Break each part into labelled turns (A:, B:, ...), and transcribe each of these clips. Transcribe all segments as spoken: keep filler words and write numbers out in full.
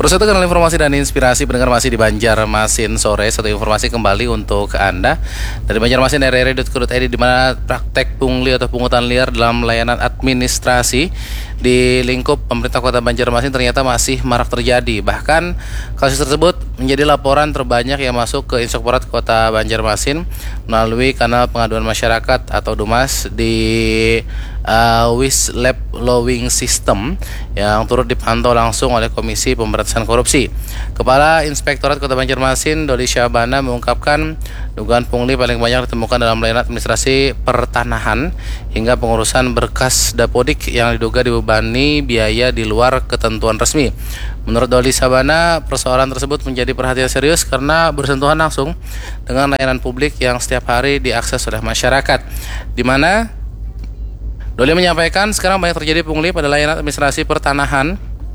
A: Proses kenal informasi dan inspirasi pendengar masih di Banjarmasin sore. Satu informasi kembali untuk Anda dari Banjarmasin r r i titik co titik i d, di mana praktek pungli atau pungutan liar dalam layanan administrasi di lingkup pemerintah Kota Banjarmasin ternyata masih marak terjadi. Bahkan kasus tersebut menjadi laporan terbanyak yang masuk ke Inspektorat Kota Banjarmasin melalui kanal pengaduan masyarakat atau Dumas di uh, Wislab Lowing System yang turut dipantau langsung oleh Komisi Pemberantasan Korupsi. Kepala Inspektorat Kota Banjarmasin Doli Syabana mengungkapkan dugaan pungli paling banyak ditemukan dalam layanan administrasi pertanahan hingga pengurusan berkas dapodik yang diduga dibebani biaya di luar ketentuan resmi. Menurut Doli Syabana, persoalan tersebut menjadi perhatian serius karena bersentuhan langsung dengan layanan publik yang setiap hari diakses oleh masyarakat, di mana Doli menyampaikan sekarang banyak terjadi pungli pada layanan administrasi pertanahan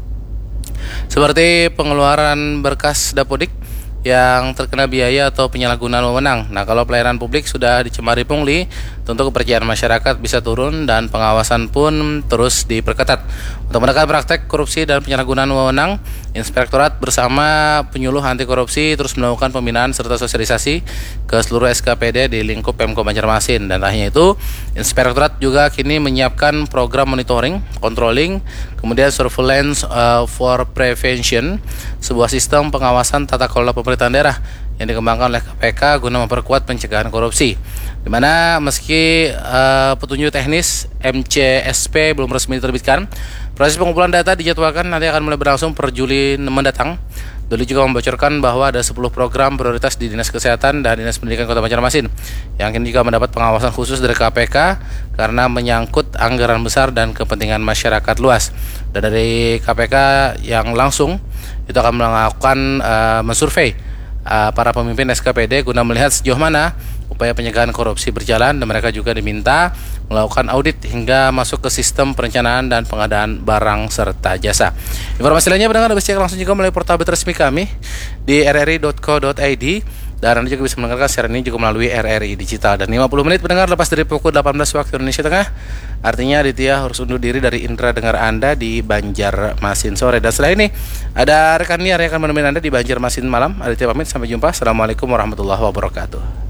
A: seperti pengeluaran berkas dapodik yang terkena biaya atau penyalahgunaan wewenang. Nah, kalau pelayanan publik sudah dicemari pungli, tentu kepercayaan masyarakat bisa turun dan pengawasan pun terus diperketat. Untuk menekan praktek korupsi dan penyalahgunaan wewenang, Inspektorat bersama penyuluh anti korupsi terus melakukan pembinaan serta sosialisasi ke seluruh S K P D di lingkup Pemko Banjarmasin. Dan tak hanya itu, Inspektorat juga kini menyiapkan program monitoring, controlling, kemudian surveillance uh, for prevention, sebuah sistem pengawasan tata kelola pemerintahan daerah yang dikembangkan oleh K P K guna memperkuat pencegahan korupsi. Di mana meski uh, petunjuk teknis M C S P belum resmi diterbitkan, proses pengumpulan data dijadwalkan nanti akan mulai berlangsung per Juli mendatang. Doli juga membocorkan bahwa ada sepuluh program prioritas di Dinas Kesehatan dan Dinas Pendidikan Kota Banjarmasin yang kini juga mendapat pengawasan khusus dari K P K karena menyangkut anggaran besar dan kepentingan masyarakat luas. Dan dari K P K yang langsung itu akan melakukan uh, mensurvei uh, para pemimpin S K P D guna melihat sejauh mana upaya pencegahan korupsi berjalan, dan mereka juga diminta melakukan audit hingga masuk ke sistem perencanaan dan pengadaan barang serta jasa. Informasi lainnya pendengar dapat cek langsung juga melalui portal resmi kami di r r i titik co titik i d, dan Anda juga bisa mendengarkan siaran ini juga melalui R R I Digital. Dan lima puluh menit pendengar lepas dari pukul delapan belas waktu Indonesia Tengah. Artinya Aditya harus undur diri dari indera dengar Anda di Banjarmasin sore. Dan setelah ini ada rekan liar yang akan menemani Anda di Banjarmasin malam. Aditya pamit, sampai jumpa. Assalamualaikum warahmatullahi wabarakatuh.